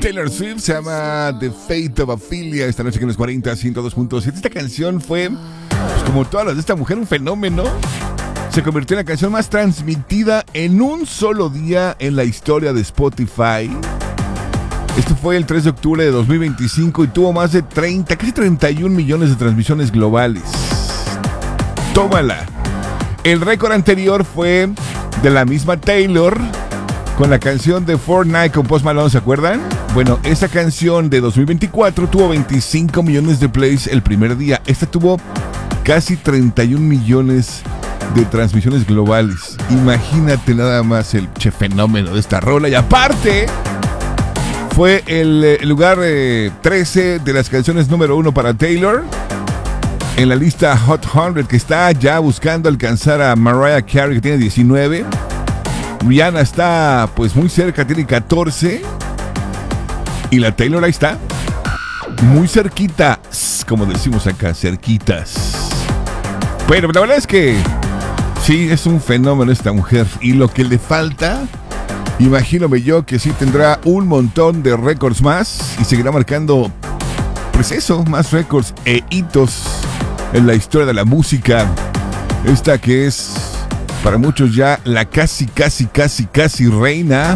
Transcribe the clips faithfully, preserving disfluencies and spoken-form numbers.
Taylor Swift, se llama The Fate of Ophelia. Esta noche que en los cuarenta, ciento dos punto siete. Esta canción fue, pues, como todas las de esta mujer, un fenómeno. Se convirtió en la canción más transmitida en un solo día en la historia de Spotify. Esto fue el tres de octubre de dos mil veinticinco y tuvo más de treinta, casi treinta y un millones de transmisiones globales. Tómala. El récord anterior fue de la misma Taylor con la canción de Fortnite con Post Malone, ¿se acuerdan? Bueno, esa canción de dos mil veinticuatro tuvo veinticinco millones de plays el primer día. Esta tuvo casi treinta y un millones de transmisiones globales. Imagínate nada más el che fenómeno de esta rola. Y aparte, fue el, el lugar eh, trece de las canciones número uno para Taylor en la lista Hot cien, que está ya buscando alcanzar a Mariah Carey, que tiene diecinueve. Rihanna está pues muy cerca, tiene catorce. Y la Taylor ahí está, muy cerquita, como decimos acá, cerquitas. Pero la verdad es que sí, es un fenómeno esta mujer. Y lo que le falta, imagínome yo que sí tendrá un montón de récords más y seguirá marcando, pues eso, más récords e hitos en la historia de la música. Esta que es para muchos ya la casi, casi, casi, casi reina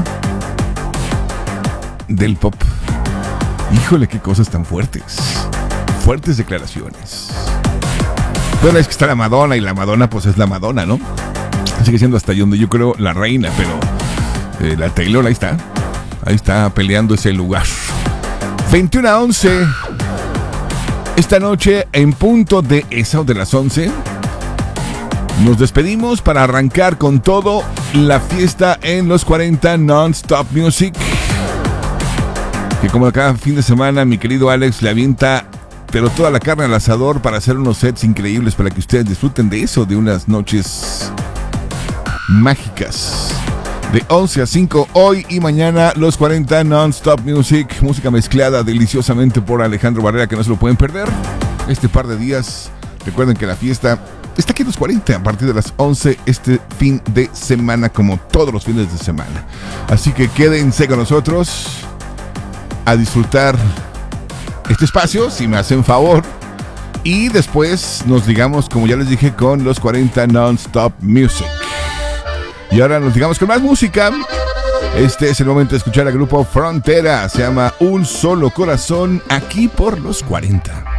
del pop. Híjole, qué cosas tan fuertes. Fuertes declaraciones. Bueno, es que está la Madonna y la Madonna pues es la Madonna, ¿no? Sigue siendo hasta donde yo creo la reina, pero eh, la Taylor ahí está. Ahí está peleando ese lugar. veintiuno a once. Esta noche en punto de esa o de las once. Nos despedimos para arrancar con todo la fiesta en los cuarenta Non-Stop Music. Que como cada fin de semana mi querido Alex le avienta pero toda la carne al asador para hacer unos sets increíbles para que ustedes disfruten de eso, de unas noches mágicas. De once a cinco hoy y mañana los cuarenta Non-Stop Music. Música mezclada deliciosamente por Alejandro Barrera, que no se lo pueden perder este par de días. Recuerden que la fiesta está aquí en los cuarenta a partir de las once este fin de semana, como todos los fines de semana. Así que quédense con nosotros a disfrutar este espacio, si me hacen favor. Y después nos digamos, como ya les dije, con los cuarenta Non-Stop Music. Y ahora nos digamos con más música. Este es el momento de escuchar al grupo Frontera. Se llama Un Solo Corazón, aquí por los cuarenta.